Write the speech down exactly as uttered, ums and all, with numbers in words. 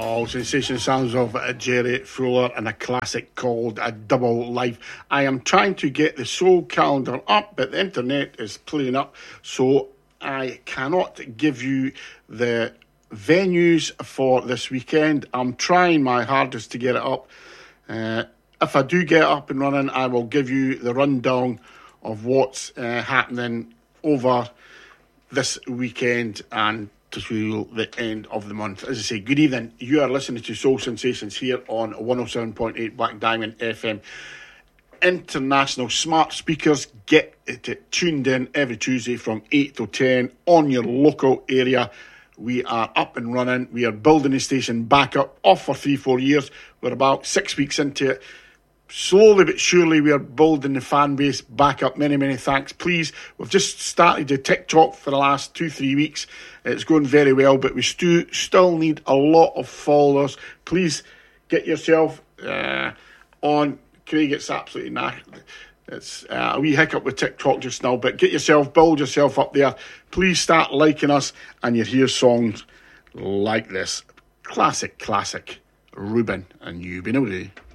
Oh, sensation sounds of uh, Jerry Fuller and a classic called A Double Life. I am trying to get the soul calendar up, but the internet is playing up, so I cannot give you the venues for this weekend. I'm trying my hardest to get it up. Uh, if I do get up and running, I will give you the rundown of what's uh, happening over this weekend and to the end of the month. As I say, good evening. You are listening to Soul Sensations here on one oh seven point eight Black Diamond F M. International smart speakers. Get it tuned in every Tuesday from eight to ten on your local area. We are up and running. We are building the station back up, off for three, four years. We're about six weeks into it. Slowly but surely, we are building the fan base back up. Many, many thanks. Please, we've just started the TikTok for the last two, three weeks. It's going very well, but we stu- still need a lot of followers. Please get yourself uh, on. Craig, it's absolutely not. It's uh, a wee hiccup with TikTok just now, but get yourself, build yourself up there. Please start liking us, and you'll hear songs like this. Classic, classic. Ruben and You Be Nobody.